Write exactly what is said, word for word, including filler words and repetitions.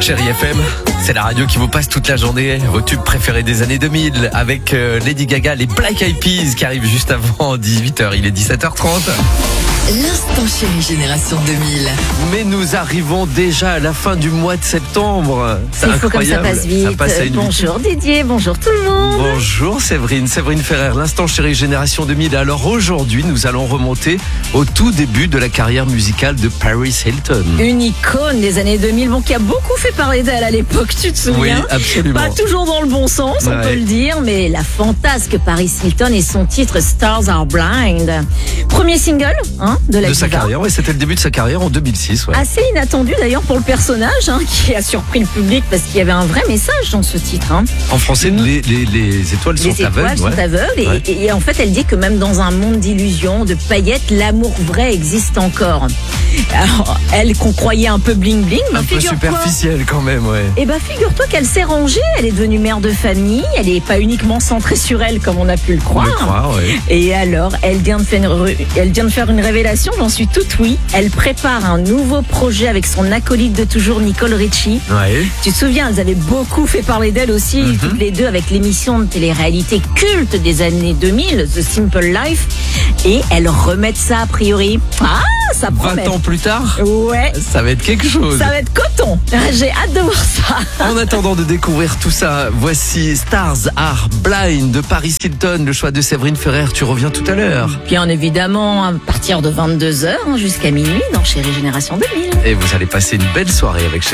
Chérie F M, c'est la radio qui vous passe toute la journée vos tubes préférés des années deux mille avec euh, Lady Gaga, les Black Eyed Peas qui arrivent juste avant dix-huit heures. Il est dix-sept heures trente. L'instant chérie génération deux mille. Mais nous arrivons déjà à la fin du mois de septembre. C'est fou comme ça passe vite. Ça passe à une bonjour Didier, bonjour tout le monde. Bonjour Séverine, Séverine Ferrer, l'instant chérie génération deux mille. Alors aujourd'hui, nous allons remonter au tout début de la carrière musicale de Paris Hilton. Une icône des années deux mille, bon, qui a beaucoup fait parler d'elle à l'époque, tu te souviens? Oui, absolument. Pas toujours dans le bon sens, on Ouais. peut le dire, mais la fantasque Paris Hilton et son titre Stars Are Blind. Premier single, hein, de la De sa diva. carrière, oui, c'était le début de sa carrière en deux mille six. Ouais. Assez inattendu d'ailleurs pour le personnage, hein, qui a surpris le public parce qu'il y avait un vrai message dans ce titre. Hein. En français, les, les, les étoiles Les sont étoiles aveugles. sont ouais. aveugles et, Ouais. et en fait elle dit que même dans un monde d'illusions, de paillettes, l'amour vrai existe encore. Alors, elle qu'on croyait un peu bling bling, mais Un peu figure-toi- superficiel quand même, ouais. Eh ben figure-toi qu'elle s'est rangée, elle est devenue mère de famille, elle n'est pas uniquement centrée sur elle comme on a pu le On croire. le croit, ouais. Et alors, elle vient, de faire une, re- elle vient de faire une révélation, j'en suis toute oui. Elle prépare un nouveau projet avec son acolyte de toujours, Nicole Richie. Ouais. Tu te souviens, elles avaient beaucoup fait parler d'elle aussi, Mhm. toutes les deux, avec l'émission de télé-réalité culte des années deux mille, The Simple Life. Et elles remettent ça a priori. Ah, ça promet. vingt ans plus tard, Ouais, ça va être quelque chose. ça va être coton. J'ai hâte de voir ça. En attendant de découvrir tout ça, voici Stars Are Blind de Paris Hilton, le choix de Séverine Ferrer. Tu reviens tout à l'heure. Bien évidemment, à partir de vingt-deux heures jusqu'à minuit dans Chérie Génération deux mille. Et vous allez passer une belle soirée avec